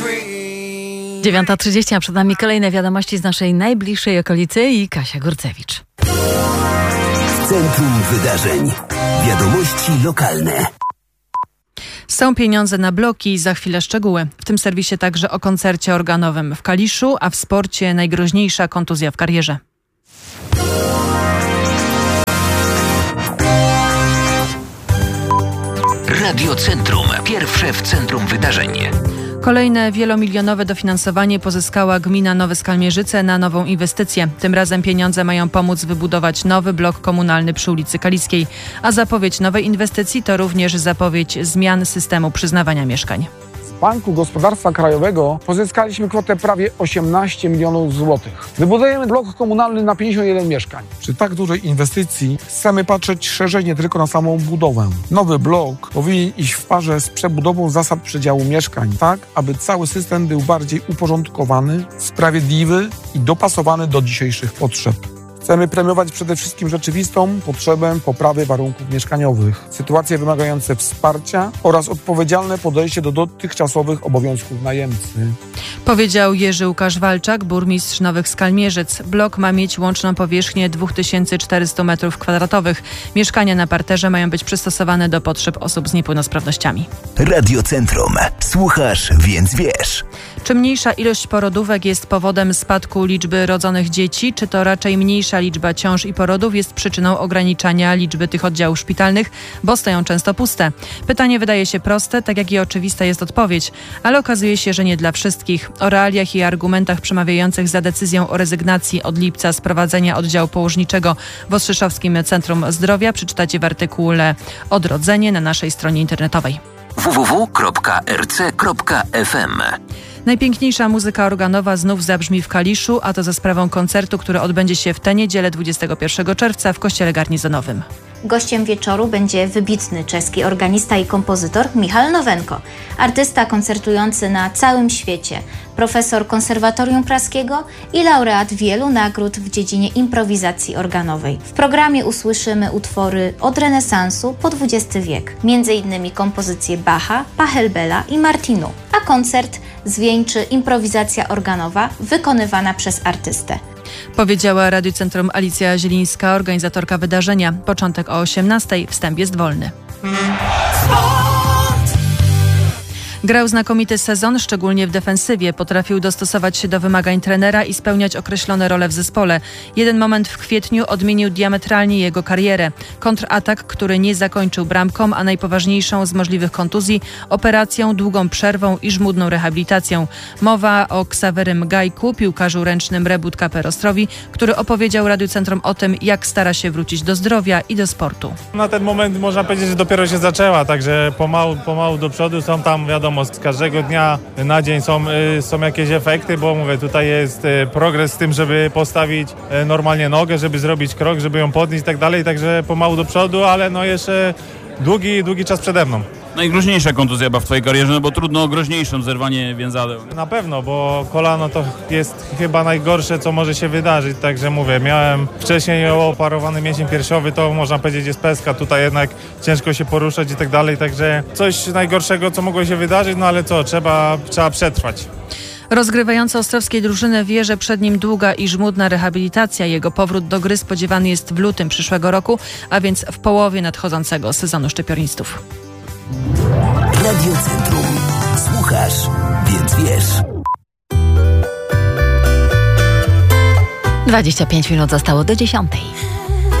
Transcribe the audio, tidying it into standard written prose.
9:30, a przed nami kolejne wiadomości z naszej najbliższej okolicy i Kasia Górcewicz. W centrum wydarzeń. Wiadomości lokalne. Są pieniądze na bloki, za chwilę szczegóły. W tym serwisie także o koncercie organowym w Kaliszu, a w sporcie najgroźniejsza kontuzja w karierze. Radio Centrum. Pierwsze w centrum wydarzeń. Kolejne wielomilionowe dofinansowanie pozyskała gmina Nowe Skalmierzyce na nową inwestycję. Tym razem pieniądze mają pomóc wybudować nowy blok komunalny przy ulicy Kaliskiej. A zapowiedź nowej inwestycji to również zapowiedź zmian systemu przyznawania mieszkań. Z Banku Gospodarstwa Krajowego pozyskaliśmy kwotę prawie 18 milionów złotych. Wybudujemy blok komunalny na 51 mieszkań. Przy tak dużej inwestycji chcemy patrzeć szerzej nie tylko na samą budowę. Nowy blok powinien iść w parze z przebudową zasad przedziału mieszkań, tak aby cały system był bardziej uporządkowany, sprawiedliwy i dopasowany do dzisiejszych potrzeb. Chcemy premiować przede wszystkim rzeczywistą potrzebę poprawy warunków mieszkaniowych, sytuacje wymagające wsparcia oraz odpowiedzialne podejście do dotychczasowych obowiązków najemcy. Powiedział Jerzy Łukasz Walczak, burmistrz Nowych Skalmierzyc. Blok ma mieć łączną powierzchnię 2400 m2. Mieszkania na parterze mają być przystosowane do potrzeb osób z niepełnosprawnościami. Radio Centrum. Słuchasz, więc wiesz. Czy mniejsza ilość porodówek jest powodem spadku liczby rodzonych dzieci, czy to raczej mniejsza liczba ciąż i porodów jest przyczyną ograniczania liczby tych oddziałów szpitalnych, bo stoją często puste? Pytanie wydaje się proste, tak jak i oczywista jest odpowiedź, ale okazuje się, że nie dla wszystkich. O realiach i argumentach przemawiających za decyzją o rezygnacji od lipca z prowadzenia oddziału położniczego w Ostrzeszowskim Centrum Zdrowia przeczytacie w artykule Odrodzenie na naszej stronie internetowej. www.rc.fm. Najpiękniejsza muzyka organowa znów zabrzmi w Kaliszu, a to za sprawą koncertu, który odbędzie się w tę niedzielę 21 czerwca w Kościele Garnizonowym. Gościem wieczoru będzie wybitny czeski organista i kompozytor Michal Nowenko, artysta koncertujący na całym świecie, profesor Konserwatorium Praskiego i laureat wielu nagród w dziedzinie improwizacji organowej. W programie usłyszymy utwory od renesansu po XX wiek, m.in. kompozycje Bacha, Pachelbela i Martinu, a koncert zwieńczy improwizacja organowa wykonywana przez artystę. Powiedziała Radiu Centrum Alicja Zielińska, organizatorka wydarzenia. Początek o 18:00, wstęp jest wolny. Grał znakomity sezon, szczególnie w defensywie. Potrafił dostosować się do wymagań trenera i spełniać określone role w zespole. Jeden moment w kwietniu odmienił diametralnie jego karierę. Kontratak, który nie zakończył bramką, a najpoważniejszą z możliwych kontuzji operacją, długą przerwą i żmudną rehabilitacją. Mowa o Ksawerym Gajku, piłkarzu ręcznym Rebut KP Ostrowi, który opowiedział Radiu Centrum o tym, jak stara się wrócić do zdrowia i do sportu. Na ten moment można powiedzieć, że dopiero się zaczęła, także pomału do przodu. Są tam, wiadomo, z każdego dnia na dzień są jakieś efekty, bo mówię, tutaj jest progres z tym, żeby postawić normalnie nogę, żeby zrobić krok, żeby ją podnieść i tak dalej, także pomału do przodu, ale no jeszcze długi czas przede mną. Najgroźniejsza kontuzja chyba w twojej karierze, no bo trudno o groźniejszą, zerwanie więzadeł. Na pewno, bo kolano to jest chyba najgorsze, co może się wydarzyć, także mówię, miałem wcześniej oparowany mięsień piersiowy, to można powiedzieć jest pestka, tutaj jednak ciężko się poruszać i tak dalej, także coś najgorszego, co mogło się wydarzyć, no ale co, trzeba przetrwać. Rozgrywający ostrowskiej drużyny wie, że przed nim długa i żmudna rehabilitacja. Jego powrót do gry spodziewany jest w lutym przyszłego roku, a więc w połowie nadchodzącego sezonu szczypiornistów. Radio Centrum. Słuchasz, więc wiesz. 25 minut zostało do 10:00.